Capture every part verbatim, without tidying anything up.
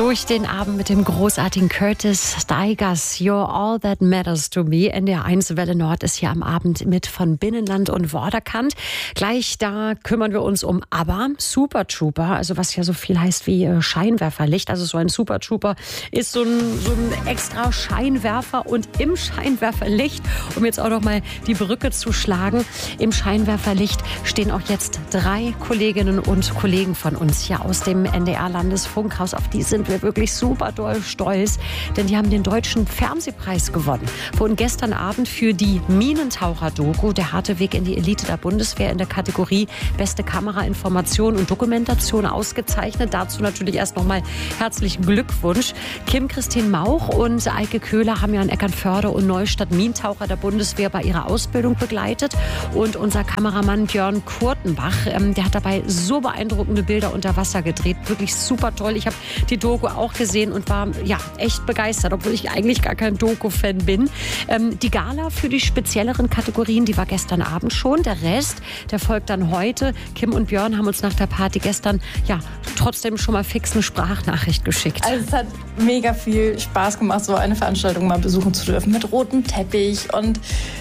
Durch den Abend mit dem großartigen Curtis Stigers, You're All That Matters to Me. N D R eins Welle Nord ist hier am Abend mit von Binnenland und Vorderkant. Gleich da kümmern wir uns um ABBA, Super Trooper, also was ja so viel heißt wie Scheinwerferlicht. Also so ein Super Trooper ist so ein, so ein extra Scheinwerfer, und im Scheinwerferlicht, um jetzt auch noch mal die Brücke zu schlagen, im Scheinwerferlicht stehen auch jetzt drei Kolleginnen und Kollegen von uns hier aus dem N D R-Landesfunkhaus. Auf die sind wir wirklich super doll stolz, denn die haben den Deutschen Fernsehpreis gewonnen. Wurden gestern Abend für die Minentaucher-Doku Der harte Weg in die Elite der Bundeswehr in der Kategorie Beste Kamera, Information und Dokumentation ausgezeichnet. Dazu natürlich erst noch mal herzlichen Glückwunsch. Kim-Christine Mauch und Eike Köhler haben ja in Eckernförde und Neustadt Minentaucher der Bundeswehr bei ihrer Ausbildung begleitet. Und unser Kameramann Björn Kurtenbach, ähm, der hat dabei so beeindruckende Bilder unter Wasser gedreht. Wirklich super toll. Ich habe die Doku auch gesehen und war ja echt begeistert, obwohl ich eigentlich gar kein Doku-Fan bin. Ähm, die Gala für die spezielleren Kategorien, die war gestern Abend schon. Der Rest, der folgt dann heute. Kim und Björn haben uns nach der Party gestern ja trotzdem schon mal fix eine Sprachnachricht geschickt. Also es hat mega viel Spaß gemacht, so eine Veranstaltung mal besuchen zu dürfen. Mit rotem Teppich und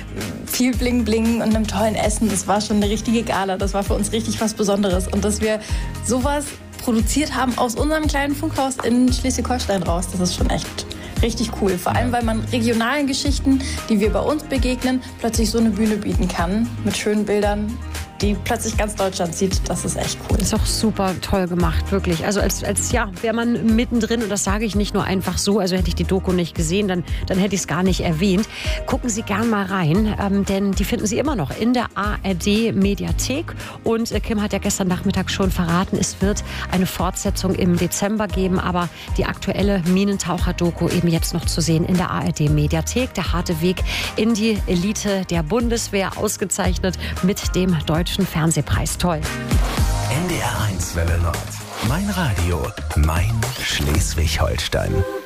viel Bling Bling und einem tollen Essen. Das war schon eine richtige Gala. Das war für uns richtig was Besonderes. Und dass wir sowas produziert haben aus unserem kleinen Funkhaus in Schleswig-Holstein raus, das ist schon echt richtig cool. Vor allem, weil man regionalen Geschichten, die wir bei uns begegnen, plötzlich so eine Bühne bieten kann mit schönen Bildern, die plötzlich ganz Deutschland sieht. Das ist echt cool. Ist auch super toll gemacht, wirklich. Also als, als ja, wäre man mittendrin, und das sage ich nicht nur einfach so, also hätte ich die Doku nicht gesehen, dann, dann hätte ich es gar nicht erwähnt. Gucken Sie gern mal rein, ähm, denn die finden Sie immer noch in der A R D-Mediathek. Und äh, Kim hat ja gestern Nachmittag schon verraten, es wird eine Fortsetzung im Dezember geben, aber die aktuelle Minentaucher-Doku eben jetzt noch zu sehen in der A R D-Mediathek. Der harte Weg in die Elite der Bundeswehr, ausgezeichnet mit dem Deutschen Fernsehpreis. Toll. N D R eins Welle Nord. Mein Radio, mein Schleswig-Holstein.